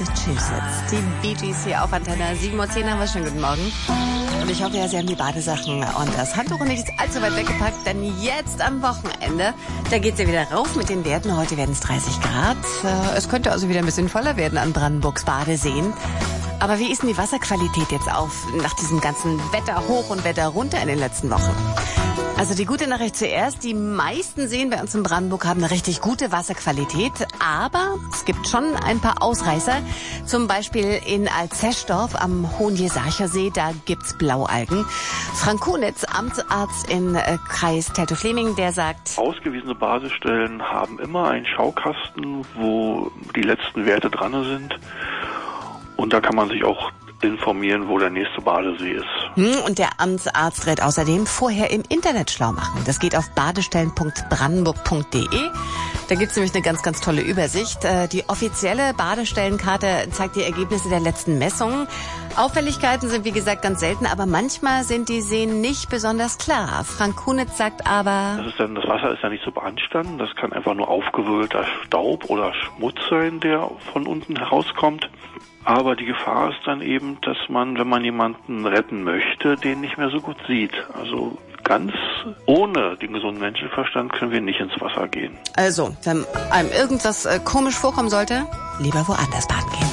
Massachusetts. Die Bee Gees hier auf Antenne 7:10 Uhr haben wir schon. Guten Morgen. Und ich hoffe ja, Sie haben die Badesachen und das Handtuch nicht allzu weit weggepackt, denn jetzt am Wochenende, da geht's ja wieder rauf mit den Werten. Heute werden es 30 Grad. Es könnte also wieder ein bisschen voller werden an Brandenburgs Badeseen. Aber wie ist denn die Wasserqualität jetzt nach diesem ganzen Wetter hoch und Wetter runter in den letzten Wochen? Also die gute Nachricht zuerst, die meisten Seen bei uns in Brandenburg haben eine richtig gute Wasserqualität, aber es gibt schon ein paar Ausreißer. Zum Beispiel in Alzeschdorf am Hohenjesarcher See, da gibt's Blaualgen. Frank Kunitz, Amtsarzt in Kreis Teltow-Fleming, der sagt: Ausgewiesene Badestellen haben immer einen Schaukasten, wo die letzten Werte dran sind. Und da kann man sich auch informieren, wo der nächste Badesee ist. Und der Amtsarzt rät außerdem vorher im Internet schlau machen. Das geht auf badestellen.brandenburg.de. Da gibt's nämlich eine ganz, ganz tolle Übersicht. Die offizielle Badestellenkarte zeigt die Ergebnisse der letzten Messungen. Auffälligkeiten sind wie gesagt ganz selten, aber manchmal sind die Seen nicht besonders klar. Frank Kunitz sagt aber: Das Wasser ist ja nicht so beanstanden. Das kann einfach nur aufgewühlter Staub oder Schmutz sein, der von unten herauskommt. Aber die Gefahr ist dann eben, dass man, wenn man jemanden retten möchte, den nicht mehr so gut sieht. Also ganz ohne den gesunden Menschenverstand können wir nicht ins Wasser gehen. Also, wenn einem irgendwas komisch vorkommen sollte, lieber woanders baden gehen.